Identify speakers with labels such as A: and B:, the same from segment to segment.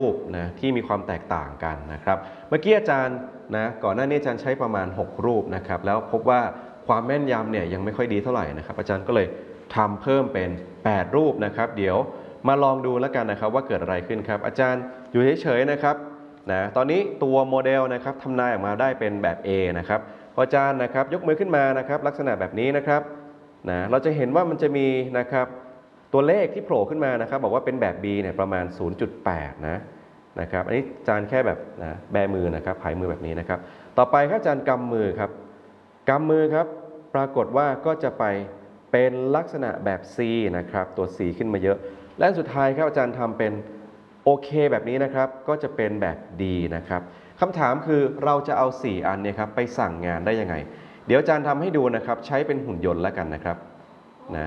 A: รูปนะที่มีความแตกต่างกันนะครับเมื่อกี้อาจารย์นะก่อนหน้านี้อาจารย์ใช้ประมาณ6รูปนะครับแล้วพบว่าความแม่นยำเนี่ยยังไม่ค่อยดีเท่าไหร่นะครับอาจารย์ก็เลยทำเพิ่มเป็น8รูปนะครับเดี๋ยวมาลองดูแล้วกันนะครับว่าเกิดอะไรขึ้นครับอาจารย์อยู่เฉยๆนะครับนะตอนนี้ตัวโมเดลนะครับทำนายออกมาได้เป็นแบบ A นะครับพออาจารย์นะครับยกมือขึ้นมานะครับลักษณะแบบนี้นะครับนะเราจะเห็นว่ามันจะมีนะครับตัวเลขที่โผล่ขึ้นมานะครับบอกว่าเป็นแบบ B เนี่ยประมาณ 0.8 นะครับอันนี้อาจารย์แค่แบบนะแบมือนะครับผายมือแบบนี้นะครับต่อไปครับอาจารย์กำมือครับกำมือครับปรากฏว่าก็จะไปเป็นลักษณะแบบ C นะครับตัว C ขึ้นมาเยอะและสุดท้ายครับอาจารย์ทำเป็นโอเคแบบนี้นะครับก็จะเป็นแบบ D นะครับคำถามคือเราจะเอา4อันเนี่ยครับไปสั่งงานได้ยังไงเดี๋ยวอาจารย์ทำให้ดูนะครับใช้เป็นหุ่นยนต์แล้วกันนะครับนะ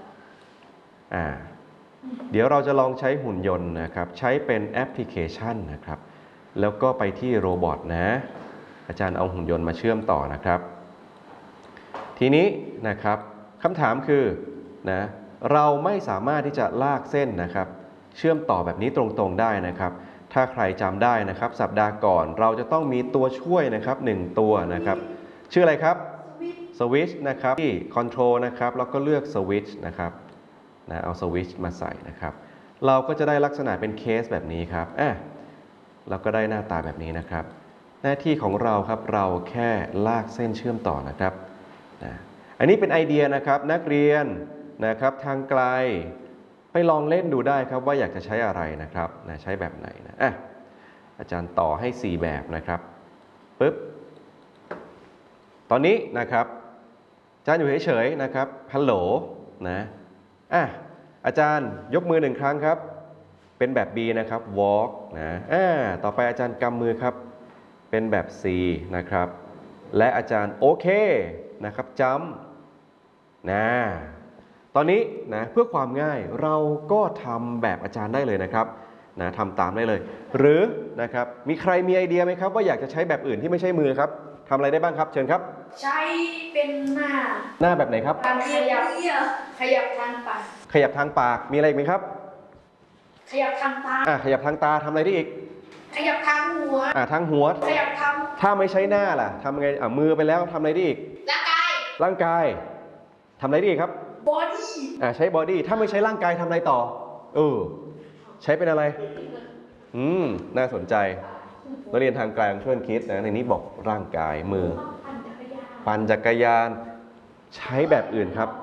A: เดี๋ยวเราจะลองใช้หุ่นยนต์นะครับใช้เป็นแอปพลิเคชันนะครับแล้วก็ไปที่โรบอทนะอาจารย์เอาหุ่นยนต์มาเชื่อมต่อนะครับทีนี้นะครับคำถามคือนะเราไม่สามารถที่จะลากเส้นนะครับเชื่อมต่อแบบนี้ตรงๆได้นะครับถ้าใครจำได้นะครับสัปดาห์ก่อนเราจะต้องมีตัวช่วยนะครับ1ตัวนะครับชื่ออะไรครับสวิตช์นะครับที่คอนโทรลนะครับแล้วก็เลือกสวิตช์นะครับเอาสวิตช์มาใส่นะครับเราก็จะได้ลักษณะเป็นเคสแบบนี้ครับเราก็ได้หน้าตาแบบนี้นะครับหน้าที่ของเราครับเราแค่ลากเส้นเชื่อมต่อนะครับอันนี้เป็นไอเดียนะครับนักเรียนนะครับทางไกลไปลองเล่นดูได้ครับว่าอยากจะใช้อะไรนะครับใช้แบบไหนนะอาจารย์ต่อให้4แบบนะครับปึ๊บตอนนี้นะครับอาจารย์อยู่เฉยๆนะครับฮัลโหลนะอาจารย์ยกมือ1ครั้งครับเป็นแบบ B นะครับ walk นะต่อไปอาจารย์กำมือครับเป็นแบบ C นะครับและอาจารย์โอเคนะครับ jump ตอนนี้นะเพื่อความง่ายเราก็ทำแบบอาจารย์ได้เลยนะครับทำตามได้เลยหรือนะครับมีใครมีไอเดียไหมครับว่าอยากจะใช้แบบอื่นที่ไม่ใช่มือครับทำอะไรได้บ้างครับเชิญครับ
B: ใช้เป็นหน้า
A: แบบไหนครับ
B: การขยับทางปาก
A: ขยับทางปากมีอะไรอีกไหมครับ
B: ขยับทางตา
A: ขยับทางตาทำอะไรได้อีก
B: ขยับทางหัว
A: ทางหัว
B: ขยับทาง
A: ถ้าไม่ใช้หน้าล่ะทำไงมือไปแล้วทำอะไรได้อีกร่างกายทำอะไรได้อีกครับ
B: บอดี้
A: ใช้บอดี้ถ้าไม่ใช้ร่างกายทำอะไรต่อใช้เป็นอะไรน่าสนใจนักเรียนทางไกลช่วยคิดนะในนี้บอกร่างกายมือปั่นจักรยานใช้แบบอื่นครับ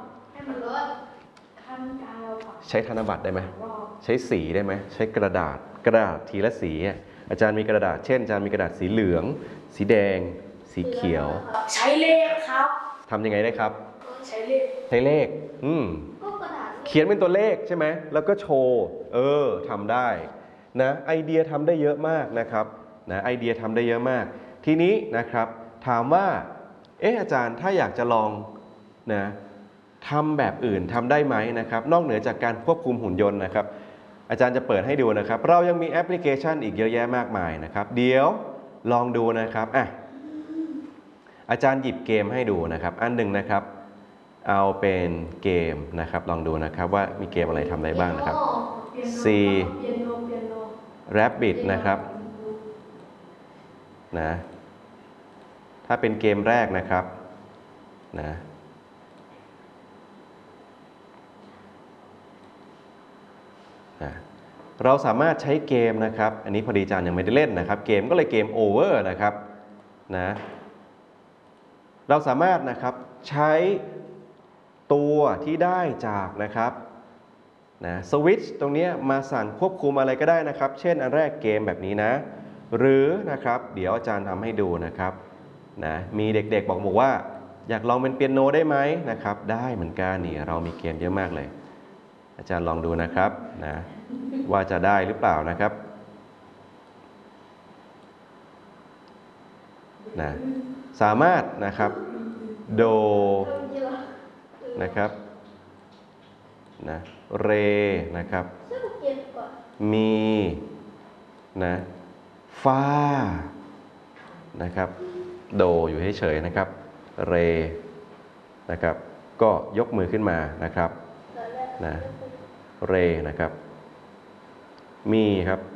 A: ใช้ธนบัตรได้ไหมใช้สีได้ไหมใช้กระดาษทีละสีอาจารย์มีกระดาษเช่นอาจารย์มีกระดาษสีเหลืองสีแดงสีเขียว
B: ใช้เลขครับ
A: ทำยังไงได้ครับ
B: ใช้เลข
A: เขียนเป็นตัวเลขใช่ไหมแล้วก็โชว์ทำได้นะไอเดียทำได้เยอะมากนะครับไอเดียทำได้เยอะมากทีนี้นะครับถามว่าอาจารย์ถ้าอยากจะลองนะทำแบบอื่นทำได้ไหมนะครับนอกเหนือจากการควบคุมหุ่นยนต์นะครับอาจารย์จะเปิดให้ดูนะครับเรายังมีแอปพลิเคชันอีกเยอะแยะมากมายนะครับเดี๋ยวลองดูนะครับอาจารย์หยิบเกมให้ดูนะครับอันหนึ่งนะครับเอาเป็นเกมนะครับลองดูนะครับว่ามีเกมอะไรทำได้บ้างนะครับ C Rabbit นะครับถ้าเป็นเกมแรกนะครับเราสามารถใช้เกมนะครับอันนี้พอดีอาจารย์ยังไม่ได้เล่นนะครับเกมก็เลยเกมโอเวอร์นะครับเราสามารถนะครับใช้ตัวที่ได้จากนะครับสวิตช์ตรงนี้มาสั่งควบคุมอะไรก็ได้นะครับเช่นอันแรกเกมแบบนี้นะหรือนะครับเดี๋ยวอาจารย์ทำให้ดูนะครับมีเด็กๆบอกว่าอยากลองเป็นเปียโนได้ไหมนะครับได้เหมือนกันนี่เรามีเกมเยอะมากเลยอาจารย์ลองดูนะครับว่าจะได้หรือเปล่านะครับสามารถนะครับโดนะครับเรนะครับมีฟานะครับโดอยู่เฉยๆนะครับเรนะครับก็ยกมือขึ้นมานะครับเรนะครับมีครับ